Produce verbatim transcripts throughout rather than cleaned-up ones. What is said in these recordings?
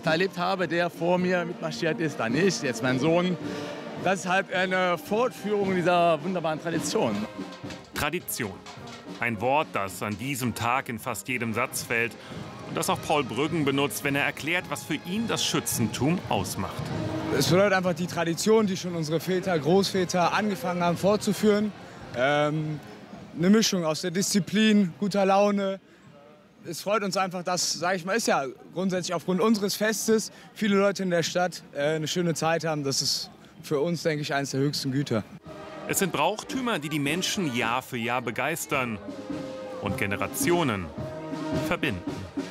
Vater erlebt habe, der vor mir mitmarschiert ist, dann ich, jetzt mein Sohn. Das ist halt eine Fortführung dieser wunderbaren Tradition. Tradition. Ein Wort, das an diesem Tag in fast jedem Satz fällt und das auch Paul Brüggen benutzt, wenn er erklärt, was für ihn das Schützentum ausmacht. Es bedeutet einfach die Tradition, die schon unsere Väter, Großväter angefangen haben fortzuführen. Ähm, eine Mischung aus der Disziplin, guter Laune. Es freut uns einfach, dass, sage ich mal, ist ja grundsätzlich aufgrund unseres Festes viele Leute in der Stadt äh, eine schöne Zeit haben. Das ist für uns, denke ich, eines der höchsten Güter. Es sind Brauchtümer, die die Menschen Jahr für Jahr begeistern und Generationen verbinden.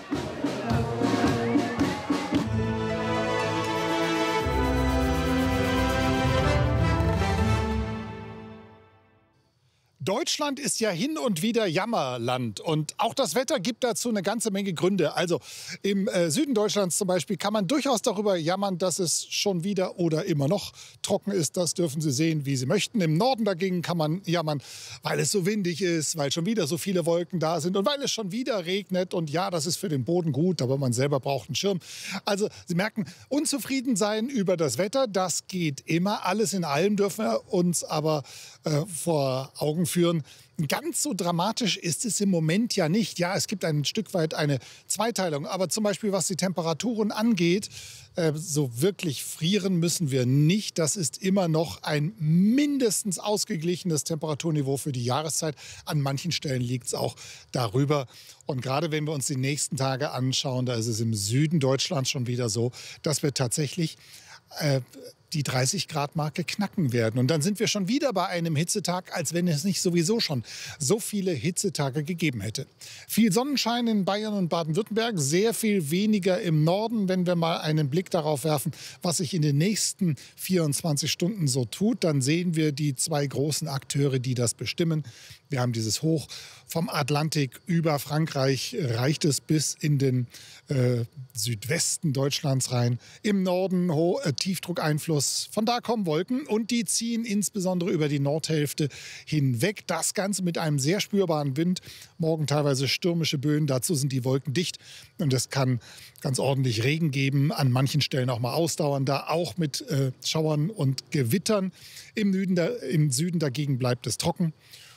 Deutschland ist ja hin und wieder Jammerland und auch das Wetter gibt dazu eine ganze Menge Gründe. Also im äh, Süden Deutschlands zum Beispiel kann man durchaus darüber jammern, dass es schon wieder oder immer noch trocken ist. Das dürfen Sie sehen, wie Sie möchten. Im Norden dagegen kann man jammern, weil es so windig ist, weil schon wieder so viele Wolken da sind und weil es schon wieder regnet. Und ja, das ist für den Boden gut, aber man selber braucht einen Schirm. Also Sie merken, unzufrieden sein über das Wetter, das geht immer. Alles in allem dürfen wir uns aber äh, vor Augen führen. Ganz so dramatisch ist es im Moment ja nicht. Ja, es gibt ein Stück weit eine Zweiteilung. Aber zum Beispiel, was die Temperaturen angeht, äh, so wirklich frieren müssen wir nicht. Das ist immer noch ein mindestens ausgeglichenes Temperaturniveau für die Jahreszeit. An manchen Stellen liegt es auch darüber. Und gerade wenn wir uns die nächsten Tage anschauen, da ist es im Süden Deutschlands schon wieder so, dass wir tatsächlich äh, die dreißig Grad Marke knacken werden. Und dann sind wir schon wieder bei einem Hitzetag, als wenn es nicht sowieso schon so viele Hitzetage gegeben hätte. Viel Sonnenschein in Bayern und Baden-Württemberg, sehr viel weniger im Norden. Wenn wir mal einen Blick darauf werfen, was sich in den nächsten vierundzwanzig Stunden so tut, dann sehen wir die zwei großen Akteure, die das bestimmen. Wir haben dieses Hoch vom Atlantik über Frankreich, reicht es bis in den äh, Südwesten Deutschlands rein. Im Norden ho- äh, Tiefdruckeinfluss. Von da kommen Wolken und die ziehen insbesondere über die Nordhälfte hinweg. Das Ganze mit einem sehr spürbaren Wind. Morgen teilweise stürmische Böen. Dazu sind die Wolken dicht und es kann ganz ordentlich Regen geben. An manchen Stellen auch mal ausdauernder, auch mit äh, Schauern und Gewittern. Im Süden, da, im Süden dagegen bleibt es trocken.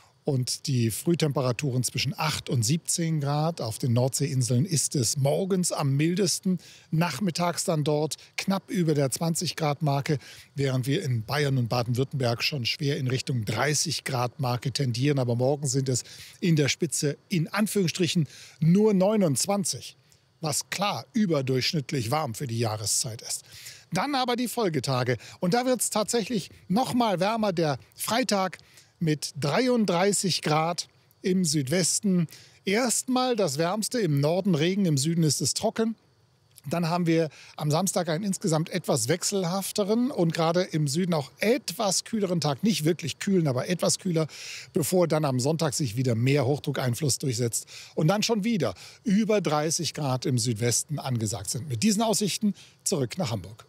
Und die Frühtemperaturen zwischen acht und siebzehn Grad. Auf den Nordseeinseln ist es morgens am mildesten. Nachmittags dann dort knapp über der zwanzig Grad Marke, während wir in Bayern und Baden-Württemberg schon schwer in Richtung dreißig Grad Marke tendieren. Aber morgen sind es in der Spitze in Anführungsstrichen nur neunundzwanzig, was klar überdurchschnittlich warm für die Jahreszeit ist. Dann aber die Folgetage. Und da wird es tatsächlich noch mal wärmer. Der Freitag mit dreiunddreißig Grad im Südwesten. Erstmal das Wärmste, im Norden Regen, im Süden ist es trocken. Dann haben wir am Samstag einen insgesamt etwas wechselhafteren und gerade im Süden auch etwas kühleren Tag. Nicht wirklich kühlen, aber etwas kühler, bevor dann am Sonntag sich wieder mehr Hochdruckeinfluss durchsetzt. Und dann schon wieder über dreißig Grad im Südwesten angesagt sind. Mit diesen Aussichten zurück nach Hamburg.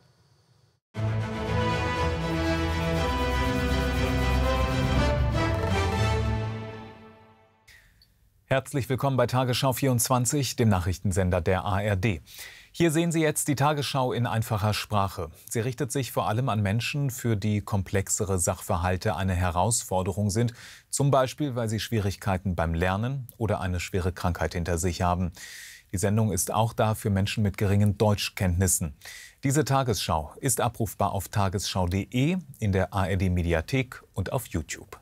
Herzlich willkommen bei Tagesschau vierundzwanzig, dem Nachrichtensender der A R D. Hier sehen Sie jetzt die Tagesschau in einfacher Sprache. Sie richtet sich vor allem an Menschen, für die komplexere Sachverhalte eine Herausforderung sind. Zum Beispiel, weil sie Schwierigkeiten beim Lernen oder eine schwere Krankheit hinter sich haben. Die Sendung ist auch da für Menschen mit geringen Deutschkenntnissen. Diese Tagesschau ist abrufbar auf tagesschau punkt de, in der A R D Mediathek und auf YouTube.